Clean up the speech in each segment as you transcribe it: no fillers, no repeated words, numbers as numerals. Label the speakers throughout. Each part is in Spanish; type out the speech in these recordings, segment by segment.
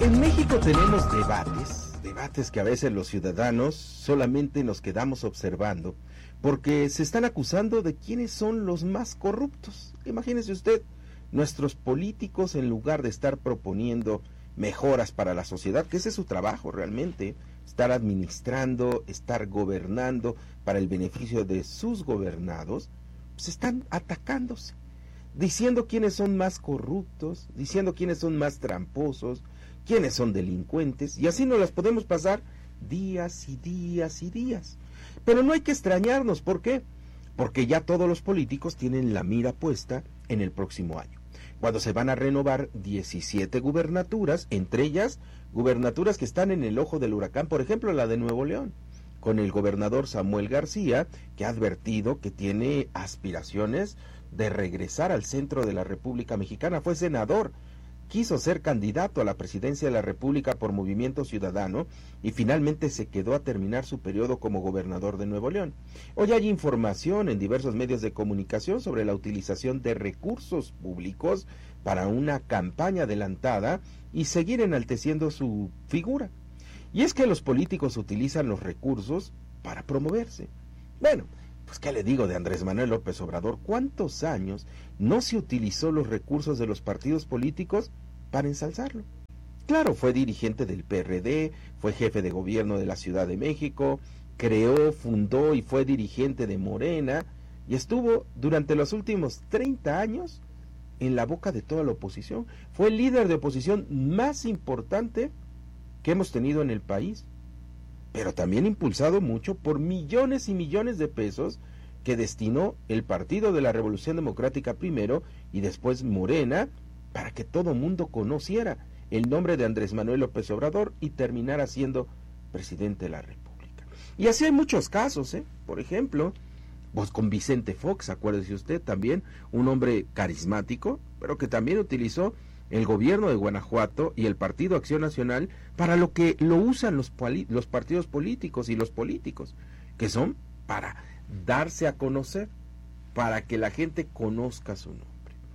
Speaker 1: En México tenemos debates que a veces los ciudadanos solamente nos quedamos observando, porque se están acusando de quiénes son los más corruptos. Imagínese usted, nuestros políticos, en lugar de estar proponiendo mejoras para la sociedad, que ese es su trabajo realmente, estar administrando, estar gobernando para el beneficio de sus gobernados, pues están atacándose, diciendo quiénes son más corruptos, diciendo quiénes son más tramposos, quiénes son delincuentes, y así nos las podemos pasar días y días y días. Pero no hay que extrañarnos, ¿por qué? Porque ya todos los políticos tienen la mira puesta en el próximo año, cuando se van a renovar 17 gubernaturas, entre ellas gubernaturas que están en el ojo del huracán, por ejemplo la de Nuevo León, con el gobernador Samuel García, que ha advertido que tiene aspiraciones de regresar al centro de la República Mexicana. Fue senador, quiso ser candidato a la presidencia de la República por Movimiento Ciudadano y finalmente se quedó a terminar su periodo como gobernador de Nuevo León. Hoy hay información en diversos medios de comunicación sobre la utilización de recursos públicos para una campaña adelantada y seguir enalteciendo su figura. Y es que los políticos utilizan los recursos para promoverse. Bueno, pues qué le digo de Andrés Manuel López Obrador, ¿cuántos años no se utilizó los recursos de los partidos políticos para ensalzarlo? Claro, fue dirigente del PRD, fue jefe de gobierno de la Ciudad de México, creó, fundó y fue dirigente de Morena, y estuvo durante los últimos 30 años en la boca de toda la oposición. Fue el líder de oposición más importante que hemos tenido en el país, pero también impulsado mucho por millones y millones de pesos que destinó el Partido de la Revolución Democrática primero y después Morena, para que todo mundo conociera el nombre de Andrés Manuel López Obrador y terminara siendo presidente de la República. Y así hay muchos casos, por ejemplo, pues con Vicente Fox, acuérdese usted también, un hombre carismático, pero que también utilizó el gobierno de Guanajuato y el Partido Acción Nacional para lo que lo usan los partidos políticos y los políticos, que son para darse a conocer, para que la gente conozca su nombre.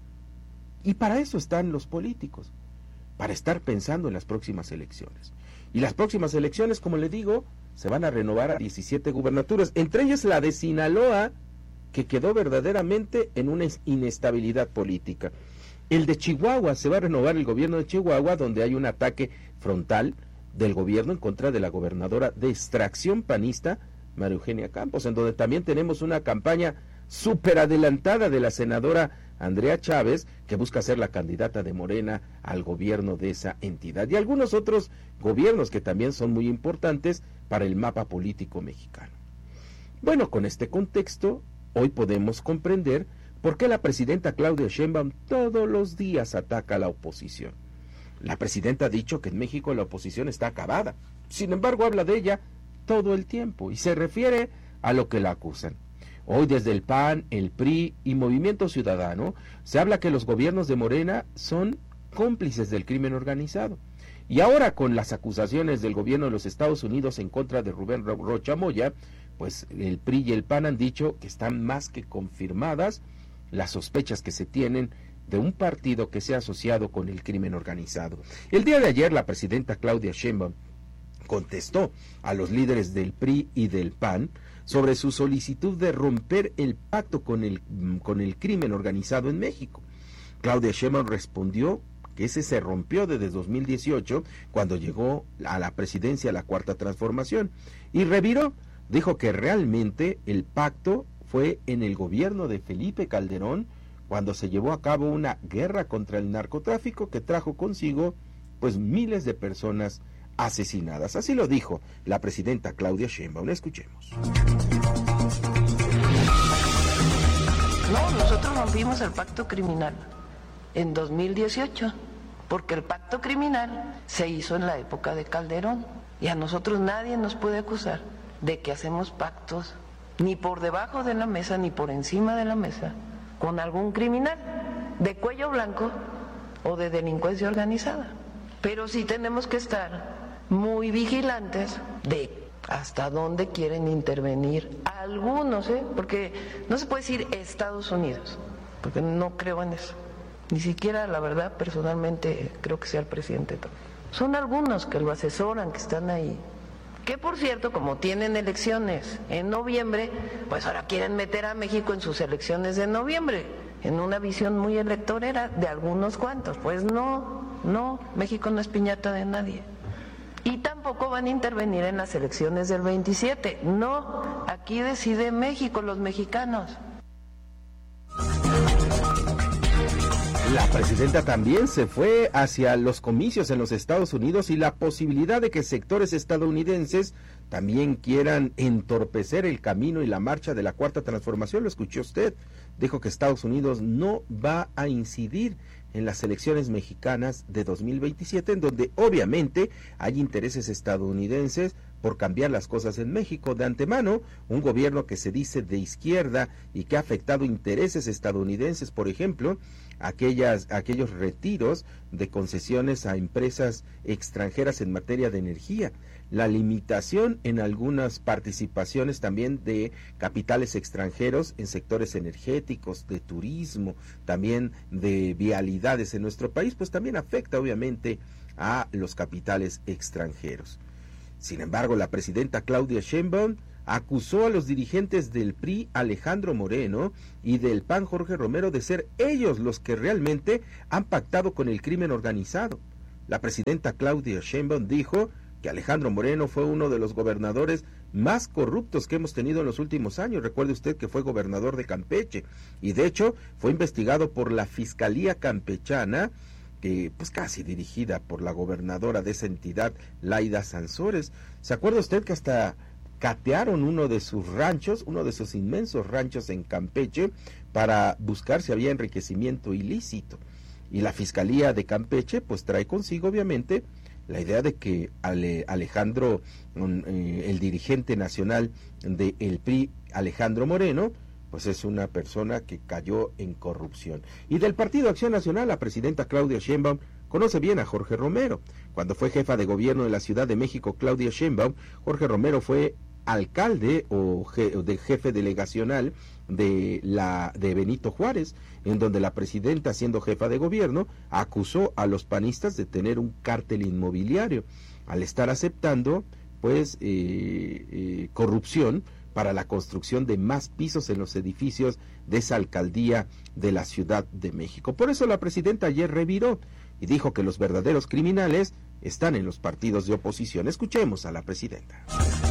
Speaker 1: Y para eso están los políticos, para estar pensando en las próximas elecciones. Y las próximas elecciones, como le digo, se van a renovar a 17 gubernaturas, entre ellas la de Sinaloa, que quedó verdaderamente en una inestabilidad política. El de Chihuahua, se va a renovar el gobierno de Chihuahua, donde hay un ataque frontal del gobierno en contra de la gobernadora de extracción panista, María Eugenia Campos, en donde también tenemos una campaña súper adelantada de la senadora Andrea Chávez, que busca ser la candidata de Morena al gobierno de esa entidad, y algunos otros gobiernos que también son muy importantes para el mapa político mexicano. Bueno, con este contexto, hoy podemos comprender por qué la presidenta Claudia Sheinbaum todos los días ataca a la oposición. La presidenta ha dicho que en México la oposición está acabada, sin embargo habla de ella todo el tiempo y se refiere a lo que la acusan. Hoy desde el PAN, el PRI y Movimiento Ciudadano se habla que los gobiernos de Morena son cómplices del crimen organizado. Y ahora con las acusaciones del gobierno de los Estados Unidos en contra de Rubén Rocha Moya, pues el PRI y el PAN han dicho que están más que confirmadas las sospechas que se tienen de un partido que se ha asociado con el crimen organizado. El día de ayer la presidenta Claudia Sheinbaum contestó a los líderes del PRI y del PAN sobre su solicitud de romper el pacto con el crimen organizado en México. Claudia Sheinbaum respondió que ese se rompió desde 2018, cuando llegó a la presidencia la Cuarta Transformación, y reviró, dijo que realmente el pacto fue en el gobierno de Felipe Calderón, cuando se llevó a cabo una guerra contra el narcotráfico que trajo consigo pues miles de personas asesinadas. Así lo dijo la presidenta Claudia Sheinbaum. Escuchemos.
Speaker 2: No, nosotros rompimos el pacto criminal en 2018, porque el pacto criminal se hizo en la época de Calderón, y a nosotros nadie nos puede acusar de que hacemos pactos ni por debajo de la mesa ni por encima de la mesa con algún criminal de cuello blanco o de delincuencia organizada. Pero sí tenemos que estar muy vigilantes de hasta dónde quieren intervenir algunos, porque no se puede decir Estados Unidos, porque no creo en eso. Ni siquiera, la verdad, personalmente creo que sea el presidente Trump. Son algunos que lo asesoran, que están ahí. Que por cierto, como tienen elecciones en noviembre, pues ahora quieren meter a México en sus elecciones de noviembre, en una visión muy electorera de algunos cuantos. Pues no, México no es piñata de nadie. Y tampoco van a intervenir en las elecciones del 27. No, aquí decide México, los mexicanos.
Speaker 1: La presidenta también se fue hacia los comicios en los Estados Unidos y la posibilidad de que sectores estadounidenses también quieran entorpecer el camino y la marcha de la Cuarta Transformación. Lo escuchó usted. Dijo que Estados Unidos no va a incidir en las elecciones mexicanas de 2027, en donde obviamente hay intereses estadounidenses por cambiar las cosas en México. De antemano, un gobierno que se dice de izquierda y que ha afectado intereses estadounidenses, por ejemplo, aquellos retiros de concesiones a empresas extranjeras en materia de energía, la limitación en algunas participaciones también de capitales extranjeros en sectores energéticos, de turismo, también de vialidades en nuestro país, pues también afecta obviamente a los capitales extranjeros. Sin embargo, la presidenta Claudia Sheinbaum acusó a los dirigentes del PRI, Alejandro Moreno, y del PAN, Jorge Romero, de ser ellos los que realmente han pactado con el crimen organizado. La presidenta Claudia Sheinbaum dijo que Alejandro Moreno fue uno de los gobernadores más corruptos que hemos tenido en los últimos años. Recuerde usted que fue gobernador de Campeche y de hecho fue investigado por la Fiscalía Campechana, pues casi dirigida por la gobernadora de esa entidad, Laida Sansores. ¿Se acuerda usted que hasta catearon uno de sus ranchos, uno de sus inmensos ranchos en Campeche, para buscar si había enriquecimiento ilícito? Y la Fiscalía de Campeche pues trae consigo obviamente la idea de que Alejandro, el dirigente nacional del PRI, Alejandro Moreno, pues es una persona que cayó en corrupción. Y del Partido Acción Nacional, la presidenta Claudia Sheinbaum conoce bien a Jorge Romero. Cuando fue jefa de gobierno de la Ciudad de México, Claudia Sheinbaum, Jorge Romero fue alcalde o de jefe delegacional de Benito Juárez, en donde la presidenta, siendo jefa de gobierno, acusó a los panistas de tener un cártel inmobiliario, al estar aceptando pues corrupción para la construcción de más pisos en los edificios de esa alcaldía de la Ciudad de México. Por eso la presidenta ayer reviró y dijo que los verdaderos criminales están en los partidos de oposición. Escuchemos a la presidenta.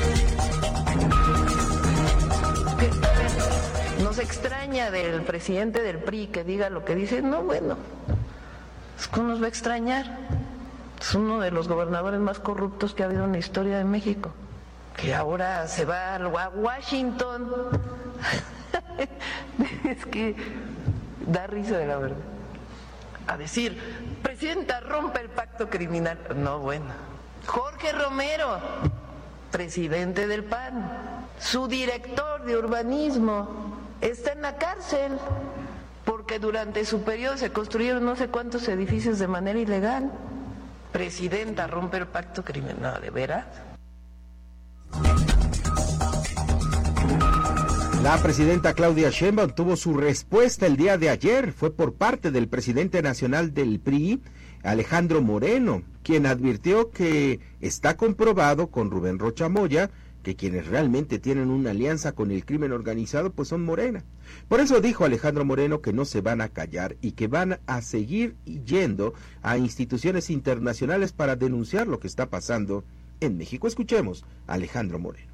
Speaker 2: Nos extraña del presidente del PRI que diga lo que dice. No, bueno, ¿cómo nos va a extrañar? Es uno de los gobernadores más corruptos que ha habido en la historia de México, que ahora se va a Washington. Es que da risa, de la verdad. A decir, presidenta, rompe el pacto criminal. No, bueno. Jorge Romero, presidente del PAN, su director de urbanismo, está en la cárcel porque durante su periodo se construyeron no sé cuántos edificios de manera ilegal. Presidenta, rompe el pacto criminal. No, ¿de veras?
Speaker 1: La presidenta Claudia Sheinbaum tuvo su respuesta el día de ayer. Fue por parte del presidente nacional del PRI, Alejandro Moreno, quien advirtió que está comprobado con Rubén Rocha Moya que quienes realmente tienen una alianza con el crimen organizado pues son Morena. Por eso dijo Alejandro Moreno que no se van a callar y que van a seguir yendo a instituciones internacionales para denunciar lo que está pasando en México. Escuchemos a Alejandro Moreno.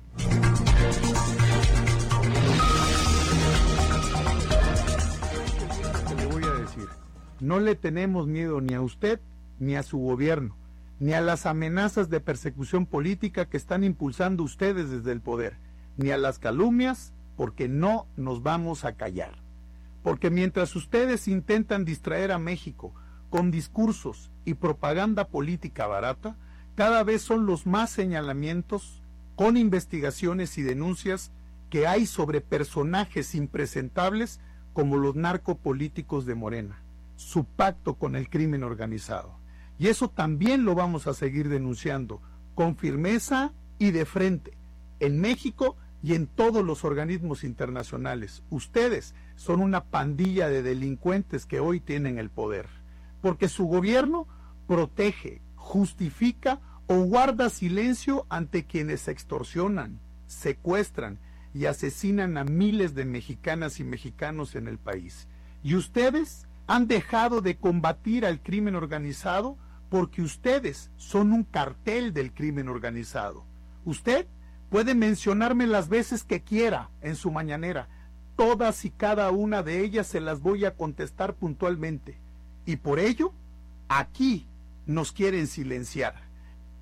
Speaker 3: Le voy a decir, no le tenemos miedo ni a usted ni a su gobierno, ni a las amenazas de persecución política que están impulsando ustedes desde el poder, ni a las calumnias, porque no nos vamos a callar. Porque mientras ustedes intentan distraer a México con discursos y propaganda política barata, cada vez son los más señalamientos con investigaciones y denuncias que hay sobre personajes impresentables como los narcopolíticos de Morena, su pacto con el crimen organizado. Y eso también lo vamos a seguir denunciando con firmeza y de frente, en México y en todos los organismos internacionales. Ustedes son una pandilla de delincuentes que hoy tienen el poder, porque su gobierno protege, justifica o guarda silencio ante quienes extorsionan, secuestran y asesinan a miles de mexicanas y mexicanos en el país. Y ustedes han dejado de combatir al crimen organizado porque ustedes son un cartel del crimen organizado. Usted puede mencionarme las veces que quiera en su mañanera. Todas y cada una de ellas se las voy a contestar puntualmente. Y por ello, aquí nos quieren silenciar.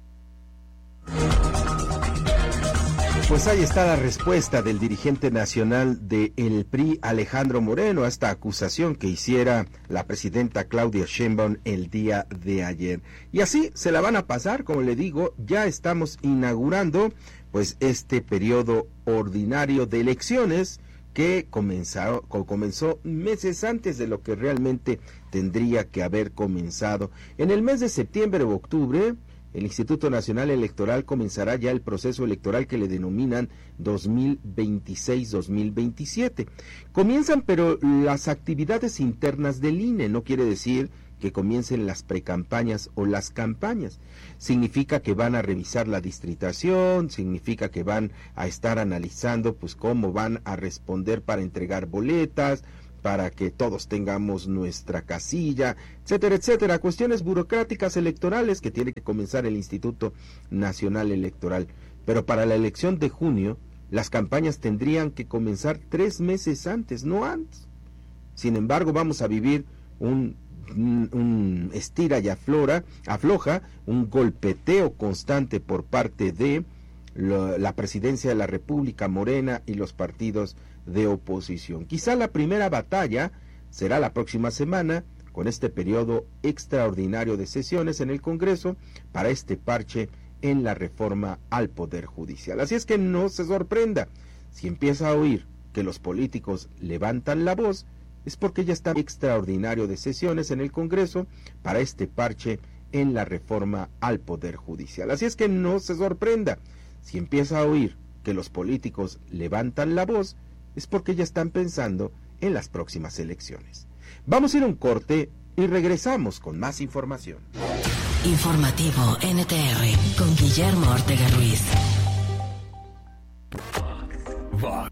Speaker 1: Pues ahí está la respuesta del dirigente nacional del PRI, Alejandro Moreno, a esta acusación que hiciera la presidenta Claudia Sheinbaum el día de ayer. Y así se la van a pasar, como le digo, ya estamos inaugurando pues este periodo ordinario de elecciones que comenzó meses antes de lo que realmente tendría que haber comenzado. En el mes de septiembre o octubre, el Instituto Nacional Electoral comenzará ya el proceso electoral que le denominan 2026-2027. Comienzan, pero las actividades internas del INE, no quiere decir que comiencen las precampañas o las campañas. Significa que van a revisar la distritación, significa que van a estar analizando pues cómo van a responder para entregar boletas, para que todos tengamos nuestra casilla, etcétera, etcétera. Cuestiones burocráticas electorales que tiene que comenzar el Instituto Nacional Electoral. Pero para la elección de junio, las campañas tendrían que comenzar 3 meses antes, no antes. Sin embargo, vamos a vivir un estira y afloja, un golpeteo constante por parte de la presidencia de la República, Morena y los partidos de oposición. Quizá la primera batalla será la próxima semana con este periodo extraordinario de sesiones en el Congreso para este parche en la reforma al Poder Judicial. Así es que no se sorprenda si empieza a oír que los políticos levantan la voz, es porque ya está extraordinario de sesiones en el Congreso para este parche en la reforma al Poder Judicial. Así es que no se sorprenda si empieza a oír que los políticos levantan la voz, es porque ya están pensando en las próximas elecciones. Vamos a ir a un corte y regresamos con más información.
Speaker 4: Informativo NTR con Guillermo Ortega Ruiz.
Speaker 5: Vox